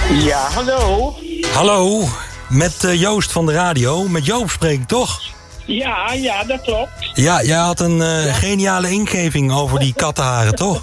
Ja, hallo. Hallo, met Joost van de radio. Met Joop spreek ik toch? Ja, dat klopt. Ja, jij had een geniale ingeving over die kattenharen, toch?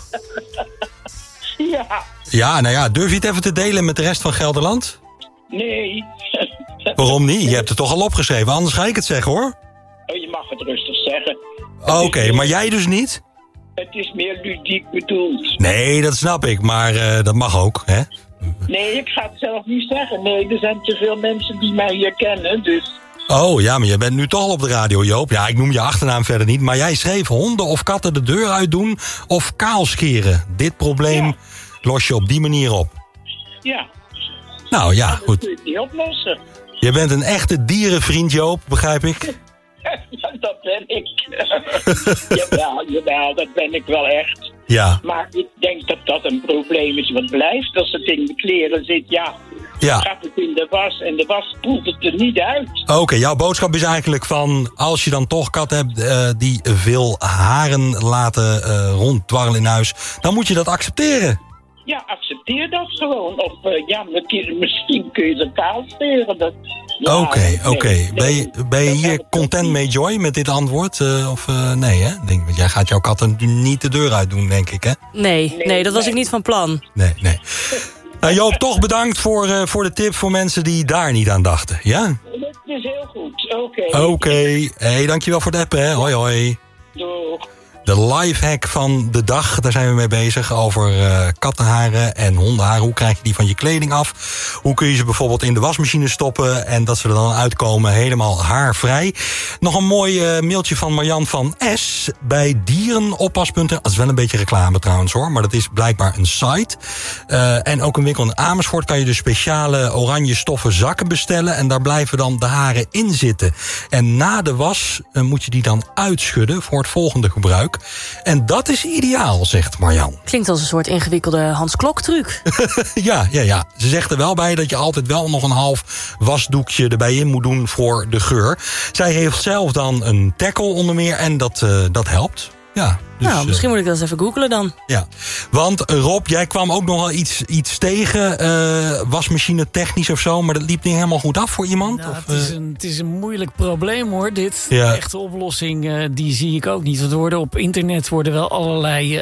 Ja. Ja, nou ja, durf je het even te delen met de rest van Gelderland? Nee. Waarom niet? Je hebt het toch al opgeschreven, anders ga ik het zeggen, hoor. Oh, je mag het rustig zeggen. Oké, maar jij dus niet? Het is meer ludiek bedoeld. Nee, dat snap ik, maar dat mag ook, hè? Nee, ik ga het zelf niet zeggen. Nee, er zijn te veel mensen die mij hier kennen, dus... Oh, ja, maar je bent nu toch al op de radio, Joop. Ja, ik noem je achternaam verder niet, maar jij schreef honden of katten de deur uit doen of kaal scheren. Dit probleem los je op die manier op. Ja. Nou ja, Dat goed. kun je niet oplossen. Je bent een echte dierenvriend, Joop, begrijp ik. Ja, dat ben ik. Jawel, dat ben ik wel echt. Ja. Maar ik denk dat dat een probleem is wat blijft. Als het in de kleren zit, Ja. gaat het in de was en de was spoelt het er niet uit. Oké, jouw boodschap is eigenlijk van... als je dan toch kat hebt die veel haren laten ronddwarrelen in huis... dan moet je dat accepteren. Ja, accepteer dat gewoon. Of misschien kun je ze kaal steren. Oké. Ben je hier content mee, Joy, met dit antwoord? Nee, hè? Jij gaat jouw katten niet de deur uit doen, denk ik, hè? Nee, dat was ik niet van plan. Nee. Nou, Joop, toch bedankt voor de tip voor mensen die daar niet aan dachten, ja? Dat is heel goed, Oké. Hey, dankjewel voor het appen, hè? Hoi. Doeg. De lifehack van de dag, daar zijn we mee bezig. Over kattenharen en hondenharen. Hoe krijg je die van je kleding af? Hoe kun je ze bijvoorbeeld in de wasmachine stoppen... en dat ze er dan uitkomen helemaal haarvrij? Nog een mooi mailtje van Marjan van S... bij dierenoppas.nl. Dat is wel een beetje reclame trouwens, hoor. Maar dat is blijkbaar een site. En ook een winkel in Amersfoort... kan je dus speciale oranje stoffen zakken bestellen... en daar blijven dan de haren in zitten. En na de was moet je die dan uitschudden... voor het volgende gebruik. En dat is ideaal, zegt Marjan. Klinkt als een soort ingewikkelde Hans Klok-truc. Ja. Ze zegt er wel bij dat je altijd wel nog een half wasdoekje erbij in moet doen voor de geur. Zij heeft zelf dan een tackle onder meer en dat helpt. Ja, dus, nou, misschien moet ik dat eens even googlen dan. Ja, want Rob, jij kwam ook nog wel iets tegen, wasmachine technisch of zo... maar dat liep niet helemaal goed af voor iemand? Nou, of, het is een moeilijk probleem, hoor, dit. Ja. De echte oplossing, die zie ik ook niet. Want op internet worden wel allerlei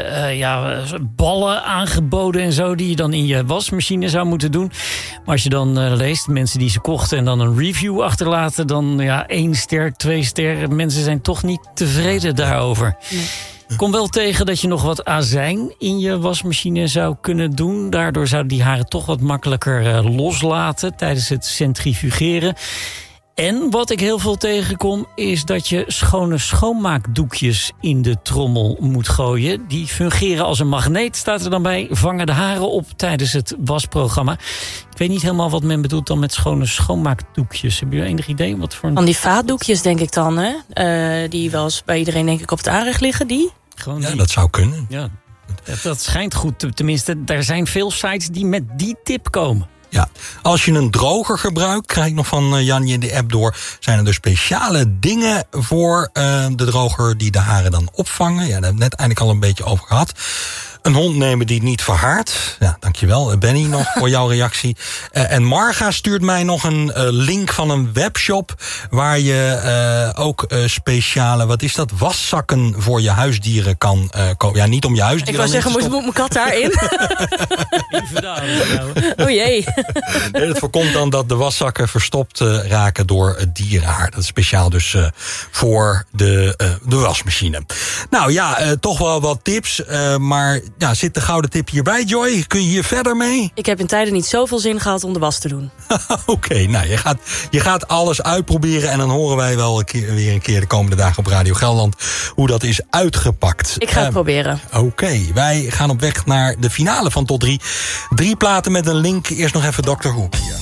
ballen aangeboden en zo... die je dan in je wasmachine zou moeten doen. Maar als je dan leest, mensen die ze kochten... en dan een review achterlaten, dan 1 ster, 2 sterren. Mensen zijn toch niet tevreden daarover. Nee. Kom wel tegen dat je nog wat azijn in je wasmachine zou kunnen doen. Daardoor zouden die haren toch wat makkelijker loslaten tijdens het centrifugeren. En wat ik heel veel tegenkom is dat je schone schoonmaakdoekjes in de trommel moet gooien. Die fungeren als een magneet, staat er dan bij, vangen de haren op tijdens het wasprogramma. Ik weet niet helemaal wat men bedoelt dan met schone schoonmaakdoekjes. Heb je enig idee wat voor... Van die vaatdoekjes denk ik dan, hè? Die wel eens bij iedereen denk ik op het aanrecht liggen, die? Gewoon ja, die. dat zou kunnen. Ja, dat schijnt goed. Tenminste, er zijn veel sites die met die tip komen. Ja, als je een droger gebruikt, krijg ik nog van Janje in de app door... zijn er dus speciale dingen voor de droger die de haren dan opvangen. Ja, daar hebben we net eigenlijk al een beetje over gehad. Een hond nemen die het niet verhaart. Ja, dankjewel Benny nog voor jouw reactie. En Marga stuurt mij nog een link van een webshop... waar je ook speciale, wat is dat, waszakken voor je huisdieren kan kopen. Ja, niet om je huisdieren... Ik wou zeggen, moet mijn kat daarin? Even daar. Oh jee. Nee, dat voorkomt dan dat de waszakken verstopt raken door het dierenhaar. Dat is speciaal dus voor de wasmachine. Nou ja, toch wel wat tips, maar... Ja, zit de gouden tip hierbij, Joy? Kun je hier verder mee? Ik heb in tijden niet zoveel zin gehad om de was te doen. Oké, nou, je gaat alles uitproberen... en dan horen wij wel weer een keer de komende dagen op Radio Gelderland... hoe dat is uitgepakt. Ik ga het proberen. Oké, wij gaan op weg naar de finale van Tot 3. 3 platen met een link. Eerst nog even Dr. Hoek hier.